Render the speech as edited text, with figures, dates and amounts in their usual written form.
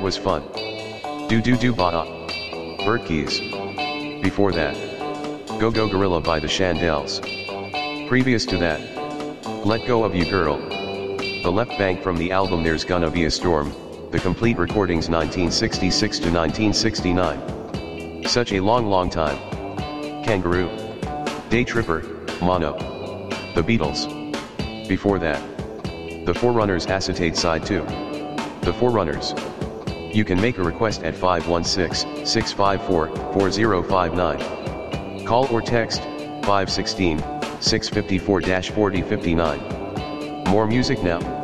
was fun. Do do do ba da. Bert Keys. Before that, Go Go Gorilla by the Shandells. Previous to that, Let Go of You Girl. The Left Bank from the album There's Gonna Be a Storm, the complete recordings 1966 to 1969. Such a long time. Kangaroo. Day Tripper, Mono. The Beatles. Before that, The Forerunners Acetate Side 2. The Forerunners. You can make a request at 516-654-4059. Call or text 516-654-4059. More music now.